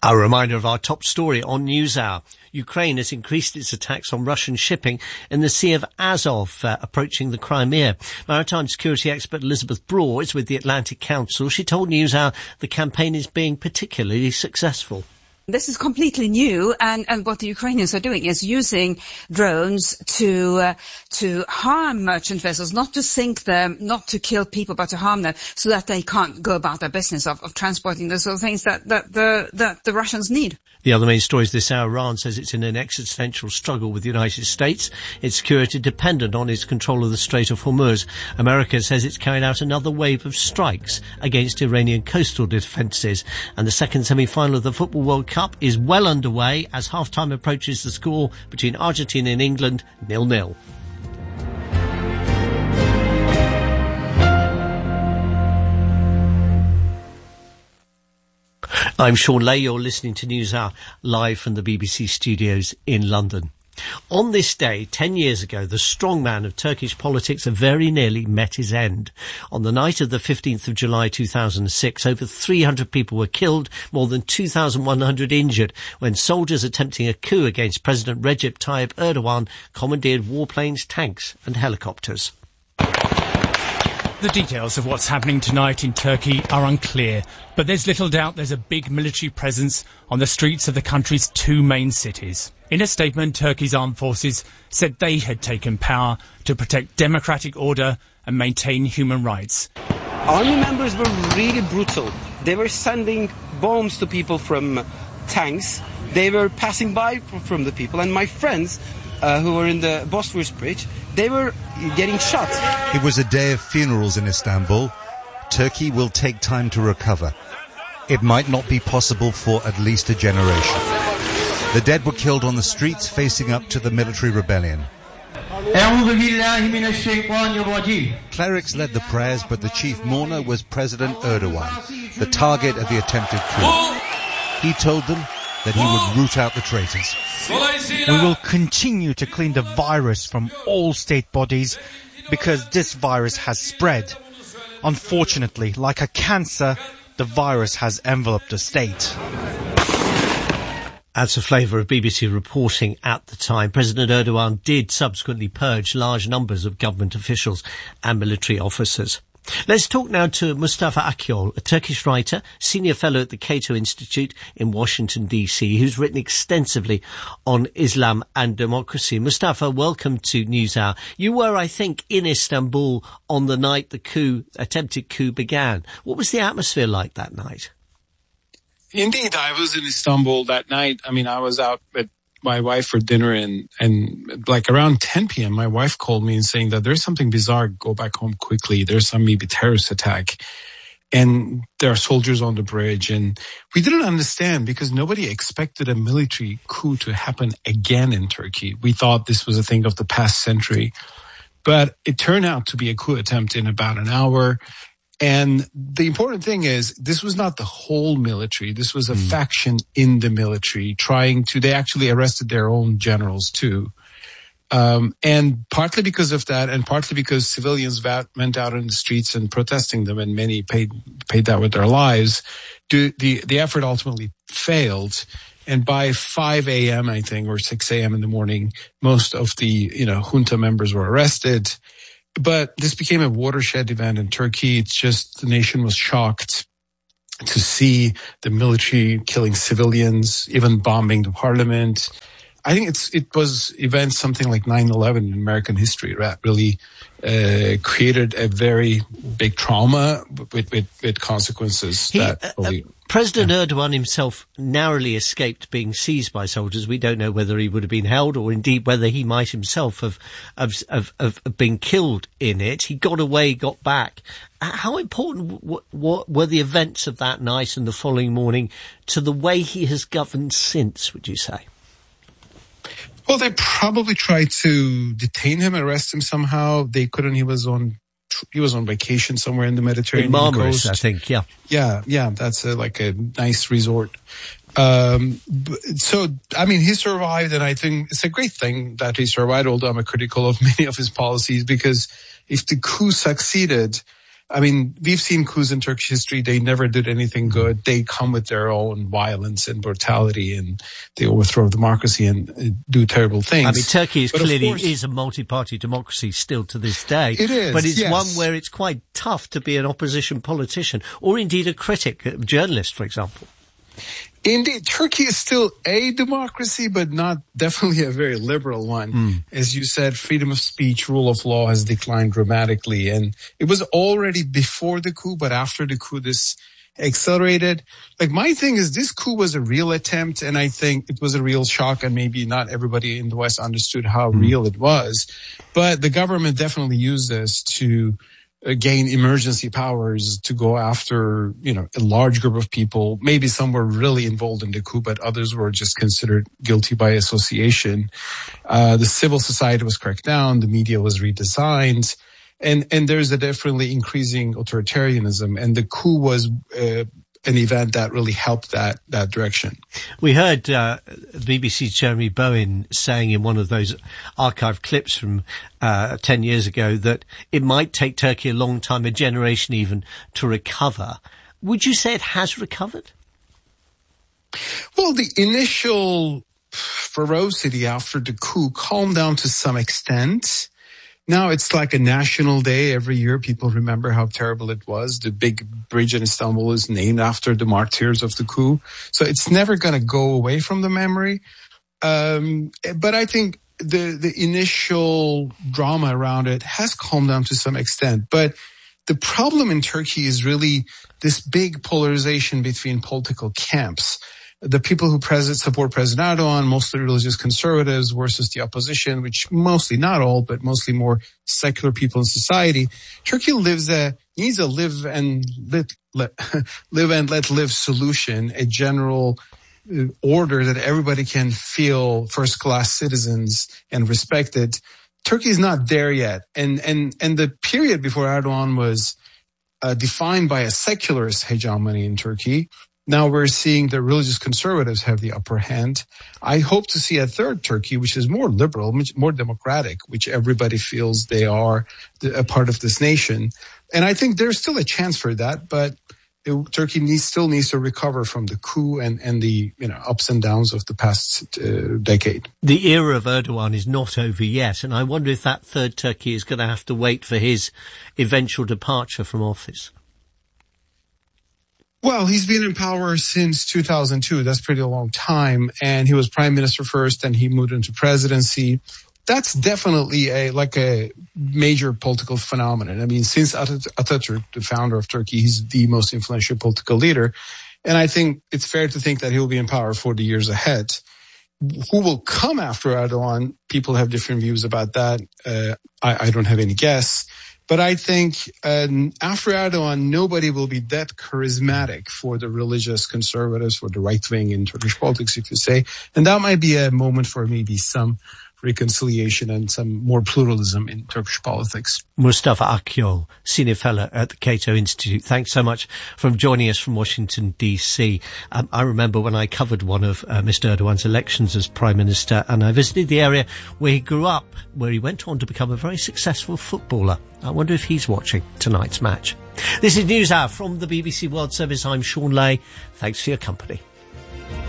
A reminder of our top story on NewsHour. Ukraine has increased its attacks on Russian shipping in the Sea of Azov, approaching the Crimea. Maritime security expert Elizabeth Braw is with the Atlantic Council. She told NewsHour the campaign is being particularly successful. This is completely new, and what the Ukrainians are doing is using drones to harm merchant vessels, not to sink them, not to kill people, but to harm them, so that they can't go about their business of transporting the sort of things that the Russians need. The other main stories this hour: Iran says it's in an existential struggle with the United States. Its security dependent on its control of the Strait of Hormuz. America says it's carried out another wave of strikes against Iranian coastal defences. And the second semi-final of the Football World Cup is well underway as half-time approaches. The score between Argentina and England, 0-0. I'm Sean Lay. You're listening to NewsHour live from the BBC studios in London. On this day, 10 years ago, the strongman of Turkish politics very nearly met his end. On the night of the 15th of July 2006, over 300 people were killed, more than 2,100 injured, when soldiers attempting a coup against President Recep Tayyip Erdogan commandeered warplanes, tanks and helicopters. The details of what's happening tonight in Turkey are unclear, but there's little doubt there's a big military presence on the streets of the country's two main cities. In a statement, Turkey's armed forces said they had taken power to protect democratic order and maintain human rights. Army members were really brutal. They were sending bombs to people from tanks. They were passing by from the people, and my friends who were in the Bosphorus Bridge, they were getting shot. It was a day of funerals in Istanbul. Turkey will take time to recover. It might not be possible for at least a generation. The dead were killed on the streets facing up to the military rebellion. Clerics led the prayers, but the chief mourner was President Erdogan, the target of the attempted coup. He told them that he would root out the traitors. We will continue to clean the virus from all state bodies because this virus has spread. Unfortunately, like a cancer, the virus has enveloped the state. That's a flavour of BBC reporting at the time. President Erdogan did subsequently purge large numbers of government officials and military officers. Let's talk now to Mustafa Akyol, a Turkish writer, senior fellow at the Cato Institute in Washington, D.C., who's written extensively on Islam and democracy. Mustafa, welcome to NewsHour. You were, I think, in Istanbul on the night the attempted coup began. What was the atmosphere like that night? Indeed, I was in Istanbul that night. I mean, I was out with my wife for dinner and like around 10 p.m. my wife called me and saying that there's something bizarre, go back home quickly. There's some maybe terrorist attack and there are soldiers on the bridge. And we didn't understand because nobody expected a military coup to happen again in Turkey. We thought this was a thing of the past century, but it turned out to be a coup attempt in about an hour. And the important thing is this was not the whole military. This was a faction in the military they actually arrested their own generals too. And partly because of that and partly because civilians went out in the streets and protesting them and many paid that with their lives, the effort ultimately failed. And by 5 a.m., I think, or 6 a.m. in the morning, most of the, junta members were arrested. But this became a watershed event in Turkey. It's just the nation was shocked to see the military killing civilians, even bombing the parliament. I think it was events something like 9/11 in American history that really created a very big trauma with consequences. President Erdogan himself narrowly escaped being seized by soldiers. We don't know whether he would have been held or indeed whether he might himself have been killed in it. He got away, got back. How important were the events of that night and the following morning to the way he has governed since, would you say? Well, they probably tried to detain him, arrest him somehow. They couldn't. He was on vacation somewhere in the Mediterranean coast. I think, yeah. Yeah, that's like a nice resort. So, I mean, he survived, and I think it's a great thing that he survived, although I'm critical of many of his policies, because if the coup succeeded, I mean, we've seen coups in Turkish history. They never did anything good. They come with their own violence and brutality, and they overthrow democracy and do terrible things. I mean, Turkey is a multi-party democracy still to this day. It is, but it's yes. one where it's quite tough to be an opposition politician, or indeed a critic, a journalist, for example. Indeed, Turkey is still a democracy, but not definitely a very liberal one. As you said, freedom of speech, rule of law has declined dramatically. And it was already before the coup, but after the coup, this accelerated. Like, my thing is, this coup was a real attempt, and I think it was a real shock, and maybe not everybody in the West understood how real it was. But the government definitely used this to gain emergency powers to go after, a large group of people. Maybe some were really involved in the coup, but others were just considered guilty by association. The civil society was cracked down. The media was redesigned. And there's a definitely increasing authoritarianism. And the coup was an event that really helped that direction. We heard BBC's Jeremy Bowen saying in one of those archived clips from 10 years ago that it might take Turkey a long time, a generation even, to recover. Would you say it has recovered? Well, the initial ferocity after the coup calmed down to some extent. Now it's like a national day. Every year people remember how terrible it was. The big bridge in Istanbul is named after the martyrs of the coup. So it's never going to go away from the memory. But I think the initial drama around it has calmed down to some extent. But the problem in Turkey is really this big polarization between political camps. The people who support President Erdogan, mostly religious conservatives, versus the opposition, which mostly, not all, but mostly more secular people in society. Turkey needs a live and let live solution, a general order that everybody can feel first-class citizens and respected. Turkey is not there yet. And the period before Erdogan was defined by a secularist hegemony in Turkey. Now we're seeing the religious conservatives have the upper hand. I hope to see a third Turkey, which is more liberal, more democratic, which everybody feels they are a part of this nation. And I think there's still a chance for that, but Turkey still needs to recover from the coup and the ups and downs of the past decade. The era of Erdogan is not over yet, and I wonder if that third Turkey is going to have to wait for his eventual departure from office. Well, he's been in power since 2002. That's pretty a long time. And he was prime minister first, and he moved into presidency. That's definitely a major political phenomenon. I mean, since Atatürk, the founder of Turkey, he's the most influential political leader. And I think it's fair to think that he will be in power for the years ahead. Who will come after Erdogan? People have different views about that. I don't have any guess. But I think after Erdogan, nobody will be that charismatic for the religious conservatives, for the right wing in Turkish politics, if you say. And that might be a moment for maybe some reconciliation and some more pluralism in Turkish politics. Mustafa Akyol, Senior Fellow at the Cato Institute. Thanks so much for joining us from Washington, D.C. I remember when I covered one of Mr. Erdogan's elections as Prime Minister, and I visited the area where he grew up, where he went on to become a very successful footballer. I wonder if he's watching tonight's match. This is NewsHour from the BBC World Service. I'm Sean Lay. Thanks for your company.